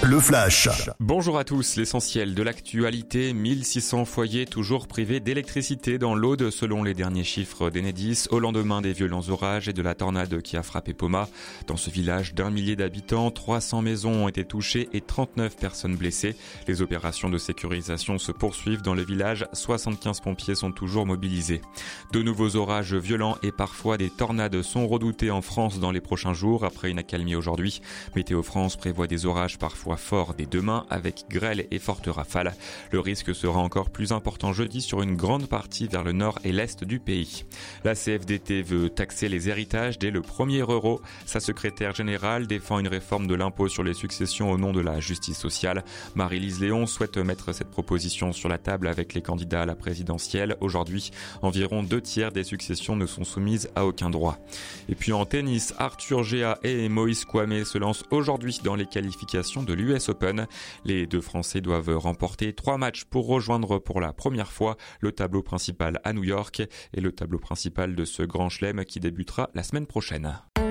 Le Flash. Bonjour à tous, l'essentiel de l'actualité, 1600 foyers toujours privés d'électricité dans l'Aude selon les derniers chiffres d'Enedis au lendemain des violents orages et de la tornade qui a frappé Poma. Dans ce village d'1 millier d'habitants, 300 maisons ont été touchées et 39 personnes blessées. Les opérations de sécurisation se poursuivent dans le village, 75 pompiers sont toujours mobilisés. De nouveaux orages violents et parfois des tornades sont redoutés en France dans les prochains jours après une accalmie aujourd'hui. Météo France prévoit des orages parfois forts dès demain avec grêle et fortes rafales. Le risque sera encore plus important jeudi sur une grande partie vers le nord et l'est du pays. La CFDT veut taxer les héritages dès le 1er euro. Sa secrétaire générale défend une réforme de l'impôt sur les successions au nom de la justice sociale. Marie-Lise Léon souhaite mettre cette proposition sur la table avec les candidats à la présidentielle. Aujourd'hui, environ 2/3 des successions ne sont soumises à aucun droit. Et puis en tennis, Arthur Gea et Moïse Kouamé se lancent aujourd'hui dans les qualifications de l'US Open. Les deux Français doivent remporter 3 matchs pour rejoindre pour la première fois le tableau principal à New York et le tableau principal de ce grand chelem qui débutera la semaine prochaine.